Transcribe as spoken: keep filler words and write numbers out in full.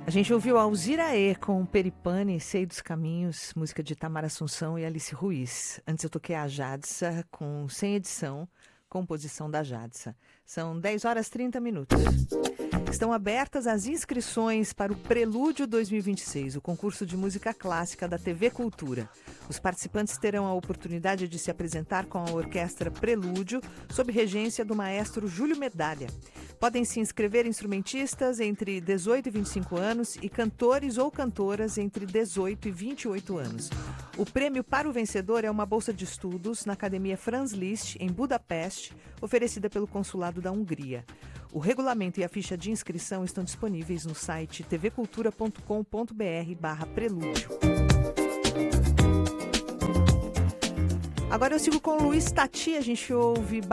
A gente ouviu Alziraê com Peripane, Sei dos Caminhos, música de Tamara Assunção e Alice Ruiz. Antes eu toquei a Jadsa com Sem Edição, composição da Jadsa. São dez horas e trinta minutos. Estão abertas as inscrições para o Prelúdio dois mil e vinte e seis, o concurso de música clássica da T V Cultura. Os participantes terão a oportunidade de se apresentar com a orquestra Prelúdio, sob regência do maestro Júlio Medalha. Podem se inscrever instrumentistas entre dezoito e vinte e cinco anos e cantores ou cantoras entre dezoito e vinte e oito anos. O prêmio para o vencedor é uma bolsa de estudos na Academia Franz Liszt, em Budapeste, oferecida pelo Consulado da Hungria. O regulamento e a ficha de inscrição estão disponíveis no site tvcultura ponto com ponto br barra prelúdio. Agora eu sigo com o Luiz Tati, a gente ouve